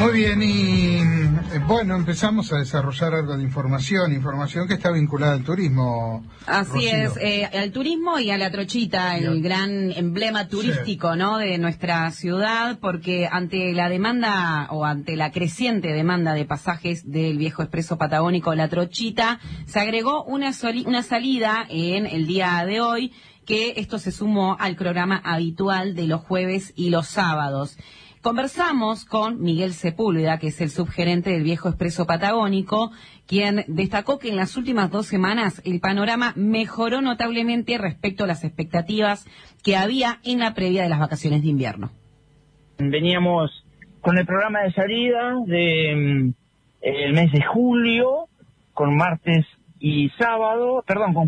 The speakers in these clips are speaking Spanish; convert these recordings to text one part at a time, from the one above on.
Muy bien, y bueno, empezamos a desarrollar algo de información que está vinculada al turismo. Así Rocío. es, al turismo y a la trochita, el gran emblema turístico, sí, ¿no?, de nuestra ciudad, porque ante la demanda o ante la creciente demanda de pasajes del viejo expreso patagónico La Trochita, se agregó una salida en el día de hoy, que esto se sumó al programa habitual de los jueves y los sábados. Conversamos con Miguel Sepúlveda, que es el subgerente del viejo expreso patagónico, quien destacó que en las últimas 2 semanas el panorama mejoró notablemente respecto a las expectativas que había en la previa de las vacaciones de invierno. Veníamos con el programa de salida de el mes de julio, con jueves y sábado,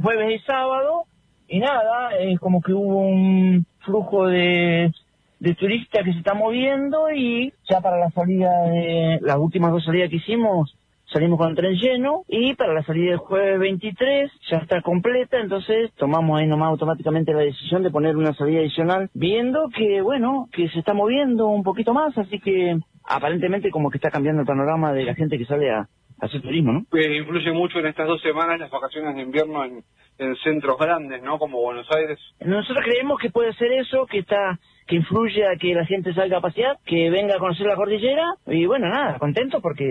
y nada, es como que hubo un flujo de turistas que se está moviendo, y ya para la salida de las últimas 2 salidas que hicimos, salimos con el tren lleno, y para la salida del jueves 23 ya está completa. Entonces tomamos ahí nomás automáticamente la decisión de poner una salida adicional, viendo que, bueno, que se está moviendo un poquito más, así que aparentemente como que está cambiando el panorama de la gente que sale a hacer turismo, ¿no? Influye mucho en estas 2 semanas las vacaciones de invierno en centros grandes, ¿no?, como Buenos Aires. Nosotros creemos que puede ser eso, que influye a que la gente salga a pasear, que venga a conocer la cordillera, y bueno, nada, contento porque